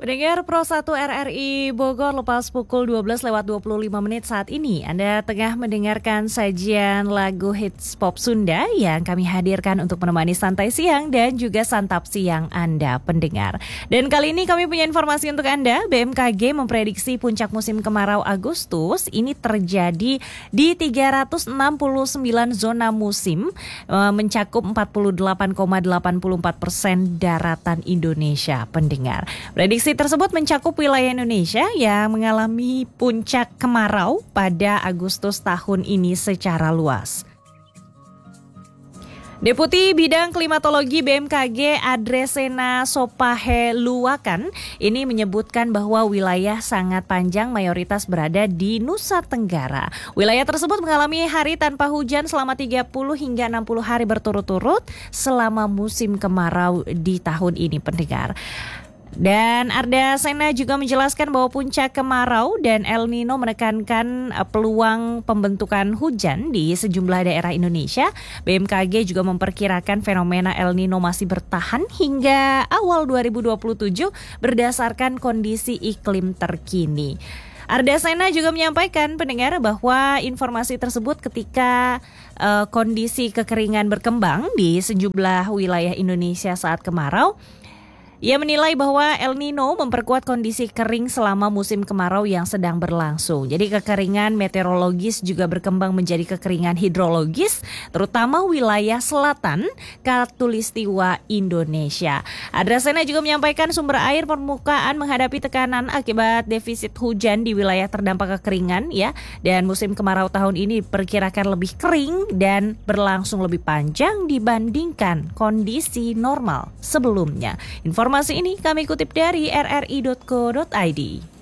Pendengar Pro 1 RRI Bogor, lepas pukul 12:25 saat ini Anda tengah mendengarkan sajian lagu hits pop Sunda yang kami hadirkan untuk menemani santai siang dan juga santap siang Anda pendengar. Dan kali ini kami punya informasi untuk Anda. BMKG memprediksi puncak musim kemarau Agustus ini terjadi di 369 zona musim, mencakup 48,84% daratan Indonesia pendengar. Prediksi tersebut mencakup wilayah Indonesia yang mengalami puncak kemarau pada Agustus tahun ini secara luas. Deputi Bidang Klimatologi BMKG Adresena Sopaheluwakan ini menyebutkan bahwa wilayah sangat panjang mayoritas berada di Nusa Tenggara. Wilayah tersebut mengalami hari tanpa hujan selama 30 hingga 60 hari berturut-turut selama musim kemarau di tahun ini pendengar. Dan Ardasena juga menjelaskan bahwa puncak kemarau dan El Nino menekankan peluang pembentukan hujan di sejumlah daerah Indonesia. BMKG juga memperkirakan fenomena El Nino masih bertahan hingga awal 2027 berdasarkan kondisi iklim terkini. Ardasena juga menyampaikan pendengar bahwa informasi tersebut ketika kondisi kekeringan berkembang di sejumlah wilayah Indonesia saat kemarau. Ia menilai bahwa El Nino memperkuat kondisi kering selama musim kemarau yang sedang berlangsung. Jadi kekeringan meteorologis juga berkembang menjadi kekeringan hidrologis, terutama wilayah selatan Khatulistiwa Indonesia. Adresena juga menyampaikan sumber air permukaan menghadapi tekanan akibat defisit hujan di wilayah terdampak kekeringan ya. Dan musim kemarau tahun ini diperkirakan lebih kering dan berlangsung lebih panjang dibandingkan kondisi normal sebelumnya. Informasi ini kami kutip dari rri.co.id.